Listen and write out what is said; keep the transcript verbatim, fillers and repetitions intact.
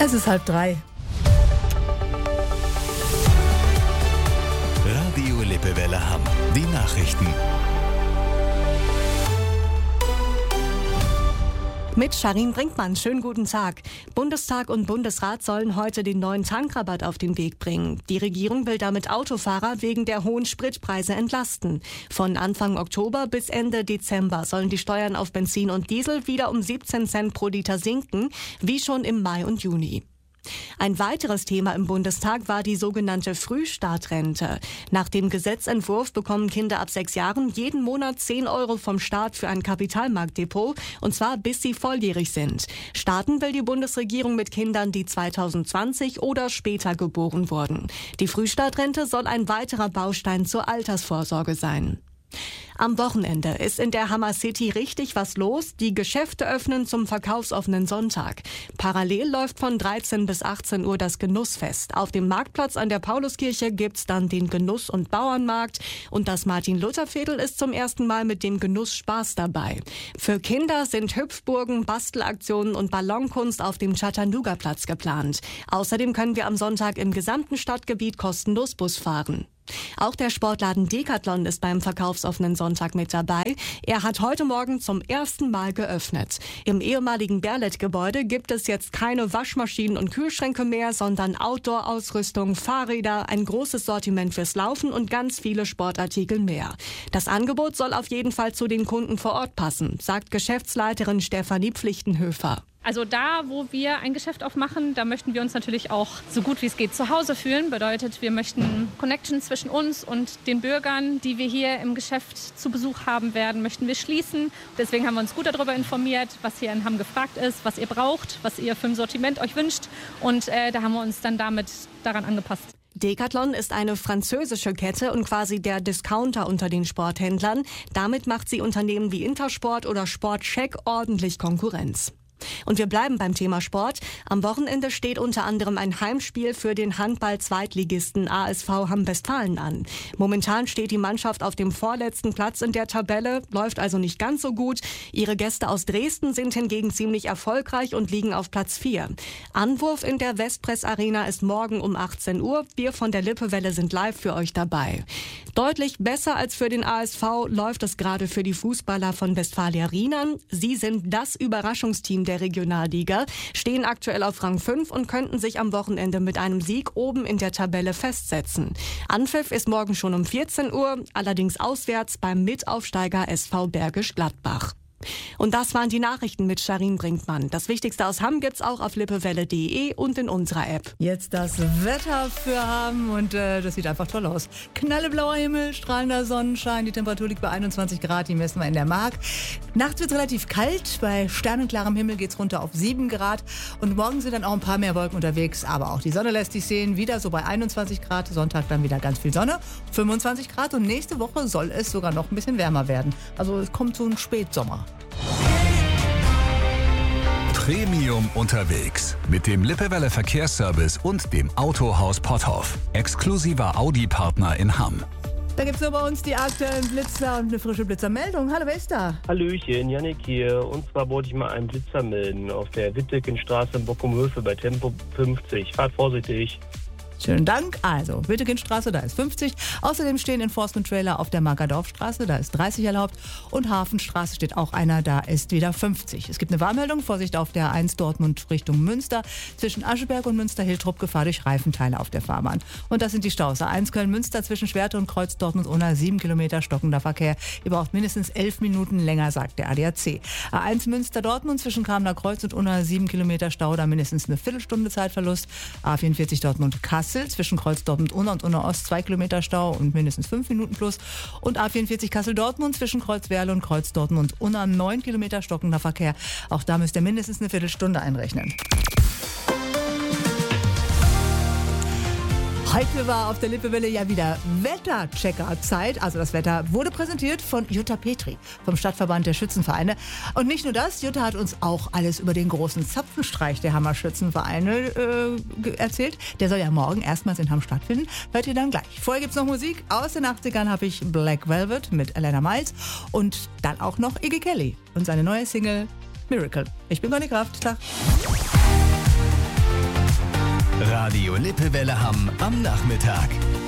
Es ist halb drei. Radio Lippewelle Hamm. Die Nachrichten. Mit Sharin Brinkmann. Schönen guten Tag. Bundestag und Bundesrat sollen heute den neuen Tankrabatt auf den Weg bringen. Die Regierung will damit Autofahrer wegen der hohen Spritpreise entlasten. Von Anfang Oktober bis Ende Dezember sollen die Steuern auf Benzin und Diesel wieder um siebzehn Cent pro Liter sinken, wie schon im Mai und Juni. Ein weiteres Thema im Bundestag war die sogenannte Frühstartrente. Nach dem Gesetzentwurf bekommen Kinder ab sechs Jahren jeden Monat zehn Euro vom Staat für ein Kapitalmarktdepot, und zwar bis sie volljährig sind. Starten will die Bundesregierung mit Kindern, die zweitausendzwanzig oder später geboren wurden. Die Frühstartrente soll ein weiterer Baustein zur Altersvorsorge sein. Am Wochenende ist in der Hammer City richtig was los. Die Geschäfte öffnen zum verkaufsoffenen Sonntag. Parallel läuft von dreizehn bis achtzehn Uhr das Genussfest. Auf dem Marktplatz an der Pauluskirche gibt's dann den Genuss- und Bauernmarkt. Und das Martin-Luther-Viertel ist zum ersten Mal mit dem Genuss Spaß dabei. Für Kinder sind Hüpfburgen, Bastelaktionen und Ballonkunst auf dem Chattanooga-Platz geplant. Außerdem können wir am Sonntag im gesamten Stadtgebiet kostenlos Bus fahren. Auch der Sportladen Decathlon ist beim verkaufsoffenen Sonntag mit dabei. Er hat heute Morgen zum ersten Mal geöffnet. Im ehemaligen Berlet-Gebäude gibt es jetzt keine Waschmaschinen und Kühlschränke mehr, sondern Outdoor-Ausrüstung, Fahrräder, ein großes Sortiment fürs Laufen und ganz viele Sportartikel mehr. Das Angebot soll auf jeden Fall zu den Kunden vor Ort passen, sagt Geschäftsleiterin Stefanie Pflichtenhöfer. Also da, wo wir ein Geschäft aufmachen, da möchten wir uns natürlich auch so gut wie es geht zu Hause fühlen. Bedeutet, wir möchten Connection zwischen uns und den Bürgern, die wir hier im Geschäft zu Besuch haben werden, möchten wir schließen. Deswegen haben wir uns gut darüber informiert, was hier in Hamm gefragt ist, was ihr braucht, was ihr für ein Sortiment euch wünscht. Und äh, da haben wir uns dann damit daran angepasst. Decathlon ist eine französische Kette und quasi der Discounter unter den Sporthändlern. Damit macht sie Unternehmen wie Intersport oder Sportcheck ordentlich Konkurrenz. Und wir bleiben beim Thema Sport. Am Wochenende steht unter anderem ein Heimspiel für den Handball-Zweitligisten A S V Hamm-Westfalen an. Momentan steht die Mannschaft auf dem vorletzten Platz in der Tabelle, läuft also nicht ganz so gut. Ihre Gäste aus Dresden sind hingegen ziemlich erfolgreich und liegen auf Platz vier. Anwurf in der Westpress Arena ist morgen um achtzehn Uhr. Wir von der Lippewelle sind live für euch dabei. Deutlich besser als für den A S V läuft es gerade für die Fußballer von Westfalia Rheinland. Sie sind das Überraschungsteam der der Regionalliga, stehen aktuell auf Rang fünf und könnten sich am Wochenende mit einem Sieg oben in der Tabelle festsetzen. Anpfiff ist morgen schon um vierzehn Uhr, allerdings auswärts beim Mitaufsteiger S V Bergisch Gladbach. Und das waren die Nachrichten mit Sharin Brinkmann. Das Wichtigste aus Hamm gibt's auch auf lippewelle punkt de und in unserer App. Jetzt das Wetter für Hamm und äh, das sieht einfach toll aus. Knalleblauer Himmel, strahlender Sonnenschein, die Temperatur liegt bei einundzwanzig Grad, die messen wir in der Mark. Nachts wird es relativ kalt, bei sternenklarem Himmel geht's runter auf sieben Grad und morgen sind dann auch ein paar mehr Wolken unterwegs, aber auch die Sonne lässt sich sehen, wieder so bei einundzwanzig Grad, Sonntag dann wieder ganz viel Sonne, fünfundzwanzig Grad und nächste Woche soll es sogar noch ein bisschen wärmer werden. Also es kommt so ein Spätsommer. Premium unterwegs mit dem Lippewelle Verkehrsservice und dem Autohaus Potthoff. Exklusiver Audi-Partner in Hamm. Da gibt es nur bei uns die aktuellen Blitzer und eine frische Blitzermeldung. Hallo, wer ist da? Hallöchen, Jannik hier. Und zwar wollte ich mal einen Blitzer melden auf der Wittekenstraße in Bockum-Höfe bei Tempo fünfzig. Fahrt vorsichtig. Schönen Dank. Also, Wittekindstraße, da ist fünfzig. Außerdem stehen Enforcement-Trailer auf der Markerdorfstraße, da ist dreißig erlaubt. Und Hafenstraße steht auch einer, da ist wieder fünfzig. Es gibt eine Warnmeldung, Vorsicht auf der eins Dortmund Richtung Münster. Zwischen Ascheberg und Münster-Hiltrup Gefahr durch Reifenteile auf der Fahrbahn. Und das sind die Staus. A eins Köln-Münster zwischen Schwerte und Kreuz Dortmund-Unna, sieben Kilometer stockender Verkehr. Ihr braucht mindestens elf Minuten länger, sagt der A D A C. A eins Münster-Dortmund zwischen Kamener Kreuz und Unna, sieben Kilometer Stau, da mindestens eine Viertelstunde Zeitverlust. A vierundvierzig Dortmund-Kassel zwischen Kreuz Dortmund Unna und Unna Ost zwei Kilometer Stau und mindestens fünf Minuten plus. Und A vierundvierzig Kassel-Dortmund zwischen Kreuz Werle und Kreuz Dortmund Unna neun Kilometer stockender Verkehr. Auch da müsst ihr mindestens eine Viertelstunde einrechnen. Heute war auf der Lippewelle ja wieder Wetterchecker-Zeit. Also das Wetter wurde präsentiert von Jutta Petri vom Stadtverband der Schützenvereine. Und nicht nur das, Jutta hat uns auch alles über den großen Zapfenstreich der Hammer Schützenvereine äh, erzählt. Der soll ja morgen erstmals in Hamm stattfinden. Hört ihr dann gleich. Vorher gibt's noch Musik. Aus den achtzigern habe ich Black Velvet mit Elena Miles und dann auch noch Iggy Kelly und seine neue Single Miracle. Ich bin Conny Kraft. Tag. Radio Lippewelle Hamm am Nachmittag.